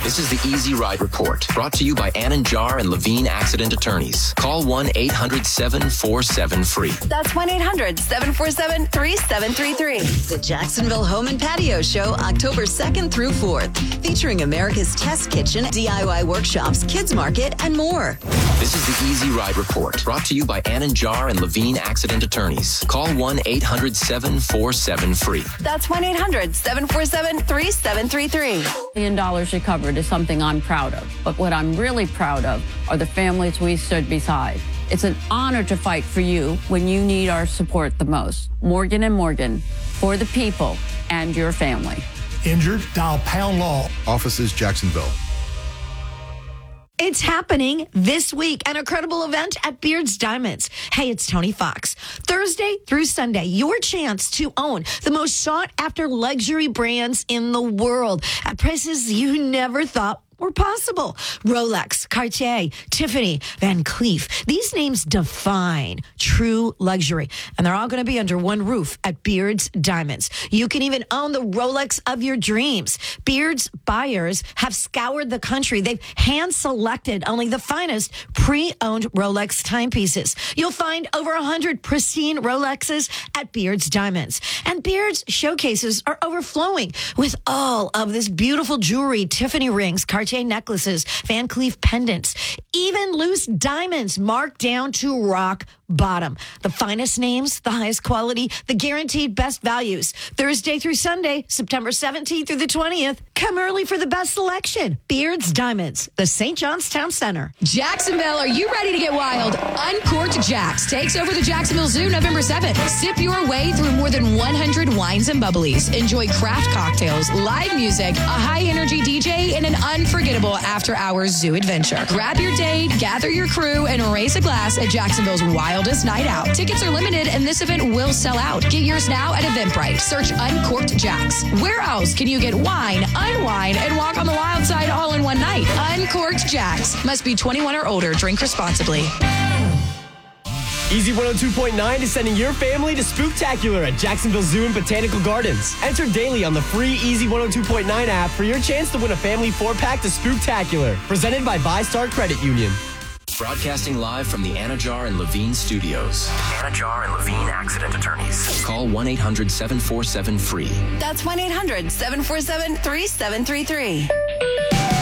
This is the Easy Ride Report, brought to you by Ann & Jar and Levine Accident Attorneys. Call 1-800-747-FREE. That's 1-800-747-3733. The Jacksonville Home and Patio Show, October 2nd through 4th, featuring America's Test Kitchen, DIY workshops, kids market, and more. This is the Easy Ride Report, brought to you by Ann & Jar and Levine Accident Attorneys. Call 1-800-747-FREE. That's 1-800-747-3733. $1 million recovered is something I'm proud of. But what I'm really proud of are the families we stood beside. It's an honor to fight for you when you need our support the most. Morgan & Morgan, for the people and your family. Injured? Dial Pound Law. Offices, Jacksonville. It's happening this week, an incredible event at Beard's Diamonds. Hey, it's Tony Fox. Thursday through Sunday, your chance to own the most sought-after luxury brands in the world at prices you never thought were possible. Rolex, Cartier, Tiffany, Van Cleef. These names define true luxury, and they're all going to be under one roof at Beard's Diamonds. You can even own the Rolex of your dreams. Beard's buyers have scoured the country. They've hand-selected only the finest pre-owned Rolex timepieces. You'll find over 100 pristine Rolexes at Beard's Diamonds. And Beard's showcases are overflowing with all of this beautiful jewelry, Tiffany rings, Cartier necklaces, Van Cleef pendants, even loose diamonds marked down to rock bottom. The finest names, the highest quality, the guaranteed best values. Thursday through Sunday, September 17th through the 20th. Come early for the best selection. Beard's Diamonds, the St. John's Town Center. Jacksonville, are you ready to get wild? Uncorked Jacks takes over the Jacksonville Zoo November 7th. Sip your way through more than 100 wines and bubblies. Enjoy craft cocktails, live music, a high-energy DJ, and an unforgettable after-hours zoo adventure. Grab your date, gather your crew, and raise a glass at Jacksonville's wildest night out. Tickets are limited, and this event will sell out. Get yours now at Eventbrite. Search Uncorked Jacks. Where else can you get wine, unwind, and walk on the wild side all in one night? Uncorked Jacks. Must be 21 or older. Drink responsibly. Easy 102.9 is sending your family to Spooktacular at Jacksonville Zoo and Botanical Gardens. Enter daily on the free Easy 102.9 app for your chance to win a family 4-pack to Spooktacular. Presented by VyStar Credit Union. Broadcasting live from the Ann & Jar and Levine studios. Ann & Jar and Levine Accident Attorneys. Call 1-800-747-FREE. That's 1-800-747-3733.